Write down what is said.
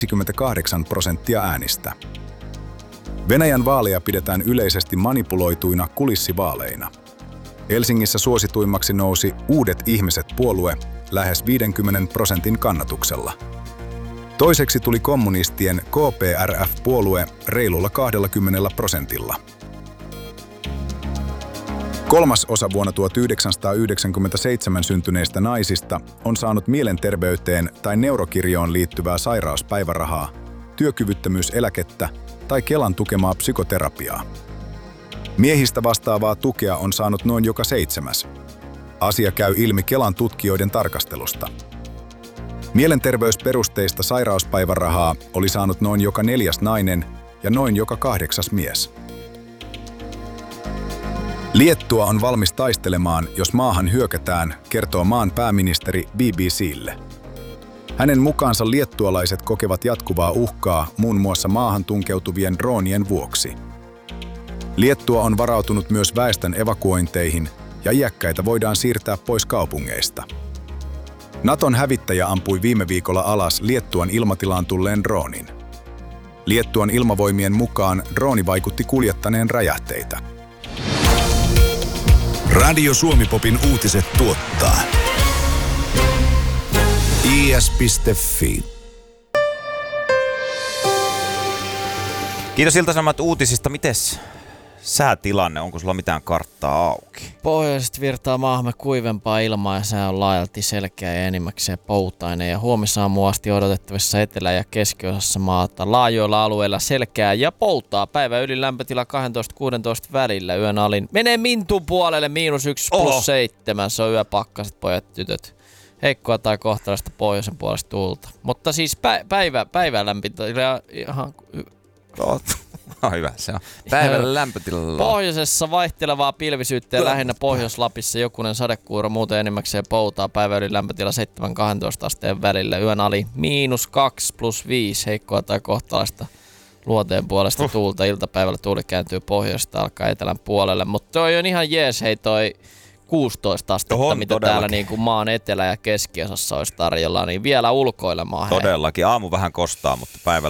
58% äänistä. Venäjän vaaleja pidetään yleisesti manipuloituina kulissivaaleina. Helsingissä suosituimmaksi nousi Uudet ihmiset-puolue lähes 50% kannatuksella. Toiseksi tuli kommunistien KPRF-puolue reilulla 20%. Kolmasosa vuonna 1997 syntyneistä naisista on saanut mielenterveyteen tai neurokirjoon liittyvää sairauspäivärahaa, työkyvyttömyyseläkettä tai Kelan tukemaa psykoterapiaa. Miehistä vastaavaa tukea on saanut noin joka 7. Asia käy ilmi Kelan tutkijoiden tarkastelusta. Mielenterveysperusteista sairauspäivärahaa oli saanut noin joka 4. nainen ja noin joka 8. mies. Liettua on valmis taistelemaan, jos maahan hyökätään, kertoo maan pääministeri BBC:lle. Hänen mukaansa liettualaiset kokevat jatkuvaa uhkaa muun muassa maahan tunkeutuvien droonien vuoksi. Liettua on varautunut myös väestön evakuointeihin ja iäkkäitä voidaan siirtää pois kaupungeista. Naton hävittäjä ampui viime viikolla alas Liettuan ilmatilaan tulleen droonin. Liettuan ilmavoimien mukaan drooni vaikutti kuljettaneen räjähteitä. Radio Suomi-popin uutiset tuottaa is.fi. Kiitos Ilta-Sanomat uutisista. Mites säätilanne? Onko sulla mitään karttaa auki? Pohjoisesta virtaa maahamme kuivempaa ilmaa ja sää on laajalti selkeä ja enimmäkseen poutainen. Ja huomisaamuun asti odotettavissa etelä- ja keskiosassa maata laajoilla alueilla selkeää ja poutaa. Päivä yli lämpötila 12-16 välillä. Yön alin menee Mintun puolelle -1 + 7. Se on yöpakkaset, pojat, tytöt. Heikkoa tai kohtalaista pohjoisen puolesta tuulta. Mutta siis päivä lämpötila ihan hyvä se on. Päivällä lämpötilalla. Pohjoisessa vaihtelevaa pilvisyyttä ja lähinnä Pohjois-Lapissa jokunen sadekuuro, muuten enimmäkseen poutaa. Päivä yli lämpötila 7-12 asteen välillä. Yön ali -2 + 5, heikkoa tai kohtalaista luoteen puolesta tuulta. Iltapäivällä tuuli kääntyy pohjoista alkaa etelän puolelle. Mutta toi on ihan jees, hei toi 16 astetta, mitä todellakin täällä niin kuin maan etelä- ja keskiosassa olisi tarjolla, niin vielä ulkoilemaan. Todellakin. Aamu vähän kostaa, mutta